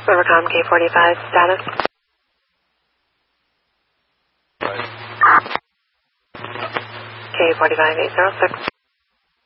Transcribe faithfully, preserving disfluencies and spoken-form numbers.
Rivercom K forty-five, status. K forty-five eight zero six.